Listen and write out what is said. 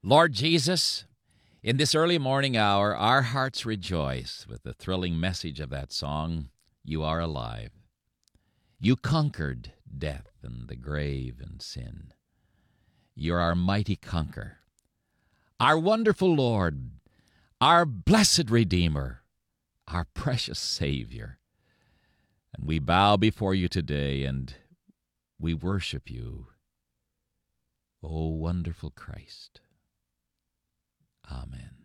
Lord Jesus, in this early morning hour, our hearts rejoice with the thrilling message of that song, You Are Alive. You conquered death and the grave and sin. You're our mighty conqueror, our wonderful Lord, our blessed Redeemer, our precious Savior. And we bow before you today and we worship you, O wonderful Christ. Amen.